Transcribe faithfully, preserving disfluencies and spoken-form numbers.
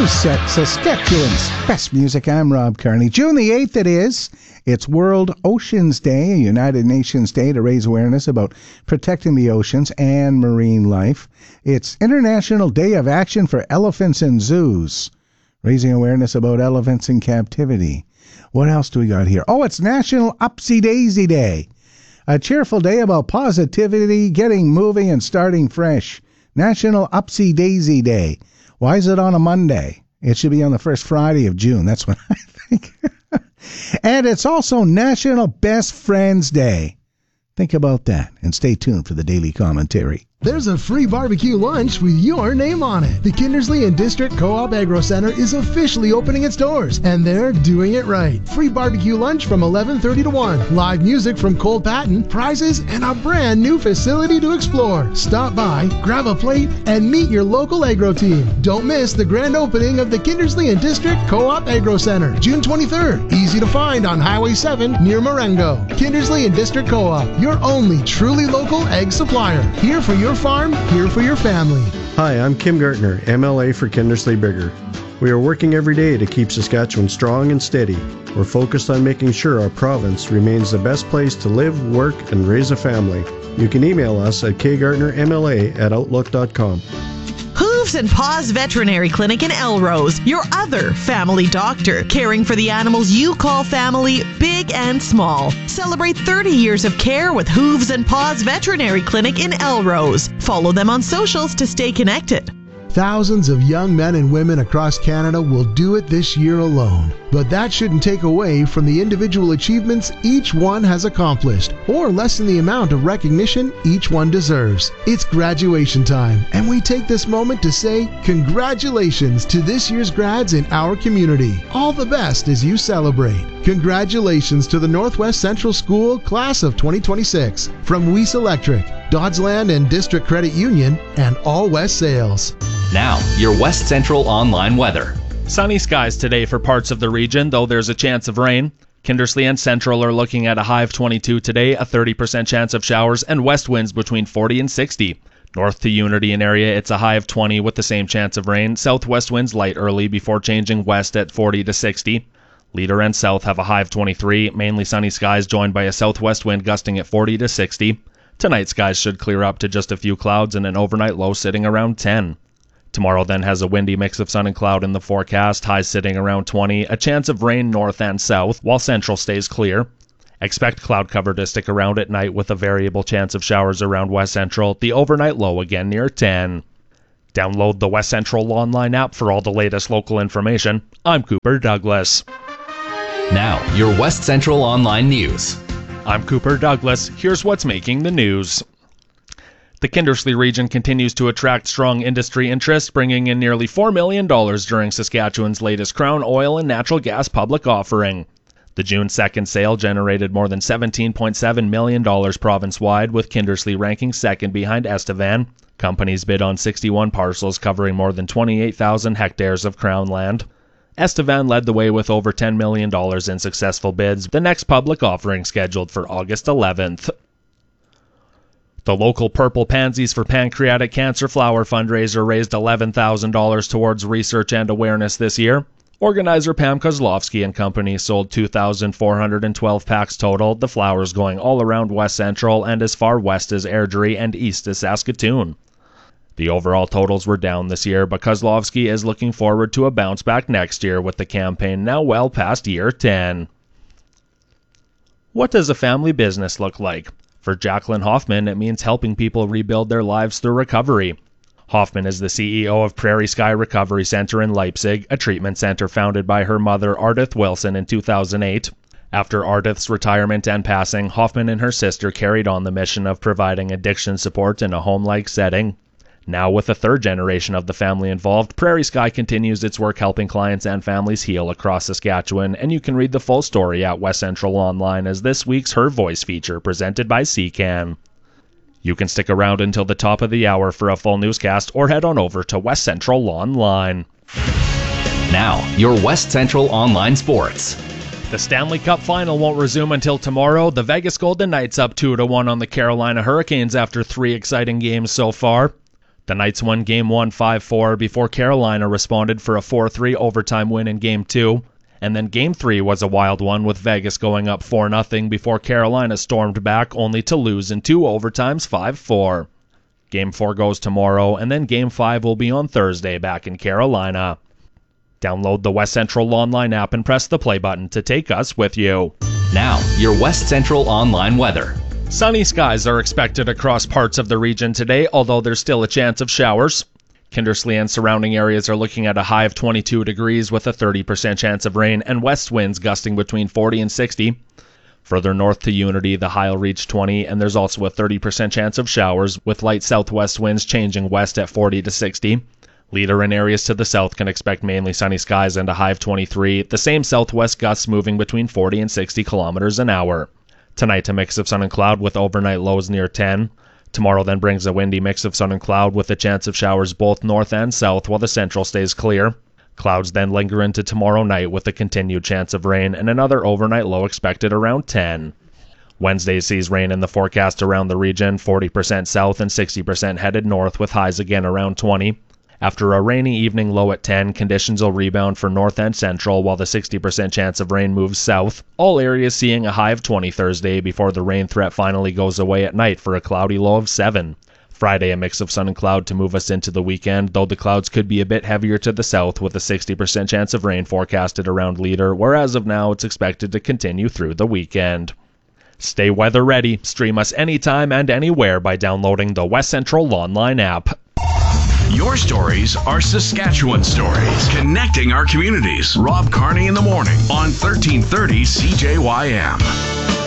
Set, Saskatchewan's best music. I'm Rob Carney. June the eighth it is. It's World Oceans Day, a United Nations Day to raise awareness about protecting the oceans and marine life. It's International Day of Action for Elephants in Zoos, raising awareness about elephants in captivity. What else do we got here? Oh, it's National Upsy Daisy Day, a cheerful day about positivity, getting moving, and starting fresh. National Upsy Daisy Day. Why is it on a Monday? It should be on the first Friday of June. That's what I think. And it's also National Best Friends Day. Think about that and stay tuned for the daily commentary. There's a free barbecue lunch with your name on it. The Kindersley and District Co-op Agro Center is officially opening its doors, and they're doing it right. Free barbecue lunch from eleven thirty to one. Live music from Cole Patton, prizes, and a brand new facility to explore. Stop by, grab a plate, and meet your local agro team. Don't miss the grand opening of the Kindersley and District Co-op Agro Center, June twenty-third. Easy to find on Highway seven near Marengo. Kindersley and District Co-op, your only truly local egg supplier. Here for your farm, here for your family. Hi, I'm Kim Gartner, M L A for Kindersley Bigger. We are working every day to keep Saskatchewan strong and steady. We're focused on making sure our province remains the best place to live, work, and raise a family. You can email us at k gartner m l a at outlook dot com. Hooves and Paws Veterinary Clinic in Elrose, your other family doctor, caring for the animals you call family, big and small. Celebrate thirty years of care with Hooves and Paws Veterinary Clinic in Elrose. Follow them on socials to stay connected. Thousands of young men and women across Canada will do it this year alone. But that shouldn't take away from the individual achievements each one has accomplished, or lessen the amount of recognition each one deserves. It's graduation time, and we take this moment to say congratulations to this year's grads in our community. All the best as you celebrate. Congratulations to the Northwest Central School Class of twenty twenty-six from Weiss Electric, Dodsland and District Credit Union, and All West Sales. Now, your West Central online weather. Sunny skies today for parts of the region, though there's a chance of rain. Kindersley and Central are looking at a high of twenty-two today, a thirty percent chance of showers, and west winds between forty and sixty. North to Unity and area, it's a high of twenty with the same chance of rain. Southwest winds light early before changing west at forty to sixty. Leader and South have a high of twenty-three, mainly sunny skies joined by a southwest wind gusting at forty to sixty. Tonight skies should clear up to just a few clouds and an overnight low sitting around ten. Tomorrow then has a windy mix of sun and cloud in the forecast, highs sitting around twenty, a chance of rain north and south, while central stays clear. Expect cloud cover to stick around at night with a variable chance of showers around west central, the overnight low again near ten. Download the West Central online app for all the latest local information. I'm Cooper Douglas. Now, your West Central online news. I'm Cooper Douglas. Here's what's making the news. The Kindersley region continues to attract strong industry interest, bringing in nearly four million dollars during Saskatchewan's latest Crown Oil and Natural Gas public offering. The June second sale generated more than seventeen point seven million dollars province-wide, with Kindersley ranking second behind Estevan. Companies bid on sixty-one parcels covering more than twenty-eight thousand hectares of Crown land. Estevan led the way with over ten million dollars in successful bids, the next public offering scheduled for August eleventh. The local Purple Pansies for Pancreatic Cancer Flower fundraiser raised eleven thousand dollars towards research and awareness this year. Organizer Pam Kozlovsky and company sold two thousand four hundred twelve packs total, the flowers going all around West Central and as far west as Airdrie and east as Saskatoon. The overall totals were down this year, but Kozlovsky is looking forward to a bounce back next year with the campaign now well past year ten. What does a family business look like? For Jacqueline Hoffman, it means helping people rebuild their lives through recovery. Hoffman is the C E O of Prairie Sky Recovery Center in Leipzig, a treatment center founded by her mother, Ardith Wilson, in two thousand eight. After Ardith's retirement and passing, Hoffman and her sister carried on the mission of providing addiction support in a home-like setting. Now, with the third generation of the family involved, Prairie Sky continues its work helping clients and families heal across Saskatchewan, and you can read the full story at West Central Online as this week's Her Voice feature presented by C C A N. You can stick around until the top of the hour for a full newscast or head on over to West Central Online. Now, your West Central Online sports. The Stanley Cup Final won't resume until tomorrow. The Vegas Golden Knights up two to one on the Carolina Hurricanes after three exciting games so far. The Knights won Game one five four before Carolina responded for a four three overtime win in Game two. And then Game three was a wild one with Vegas going up four nothing before Carolina stormed back only to lose in two overtimes five four. Game four goes tomorrow, and then Game five will be on Thursday back in Carolina. Download the West Central Online app and press the play button to take us with you. Now, your West Central Online weather. Sunny skies are expected across parts of the region today, although there's still a chance of showers. Kindersley and surrounding areas are looking at a high of twenty-two degrees with a thirty percent chance of rain and west winds gusting between forty and sixty. Further north to Unity, the high will reach twenty, and there's also a thirty percent chance of showers with light southwest winds changing west at forty to sixty. Leader and areas to the south can expect mainly sunny skies and a high of twenty-three, the same southwest gusts moving between forty and sixty kilometers an hour. Tonight, a mix of sun and cloud with overnight lows near ten. Tomorrow then brings a windy mix of sun and cloud with a chance of showers both north and south while the central stays clear. Clouds then linger into tomorrow night with a continued chance of rain and another overnight low expected around ten. Wednesday sees rain in the forecast around the region, forty percent south and sixty percent headed north with highs again around twenty. After a rainy evening low at ten, conditions will rebound for north and central while the sixty percent chance of rain moves south. All areas seeing a high of twenty Thursday before the rain threat finally goes away at night for a cloudy low of seven. Friday, a mix of sun and cloud to move us into the weekend, though the clouds could be a bit heavier to the south with a sixty percent chance of rain forecasted around Leader, where as of now it's expected to continue through the weekend. Stay weather ready. Stream us anytime and anywhere by downloading the West Central Online app. Your stories are Saskatchewan stories, connecting our communities. Rob Carney in the morning on thirteen thirty C J Y M.